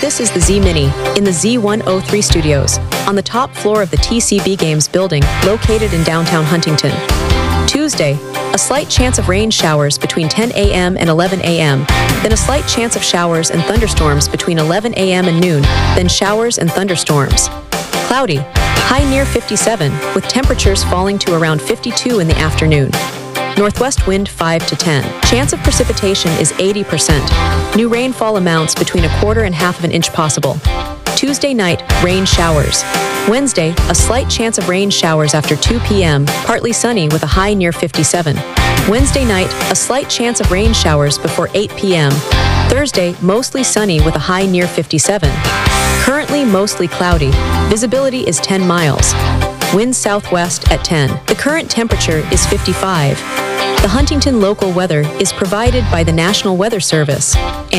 This is the Z Mini in the Z103 studios on the top floor of the TCB Games building located in downtown Huntington. Tuesday, a slight chance of rain showers between 10 a.m. and 11 a.m., then a slight chance of showers and thunderstorms between 11 a.m. and noon, then showers and thunderstorms. Cloudy, high near 57, with temperatures falling to around 52 in the afternoon. Northwest wind 5 to 10. Chance of precipitation is 80%. New rainfall amounts between 1/4 and 1/2 inch possible. Tuesday night, rain showers. Wednesday, a slight chance of rain showers after 2 p.m., partly sunny with a high near 57. Wednesday night, a slight chance of rain showers before 8 p.m. Thursday, mostly sunny with a high near 57. Currently mostly cloudy. Visibility is 10 miles. Wind southwest at 10. The current temperature is 55. The Huntington local weather is provided by the National Weather Service.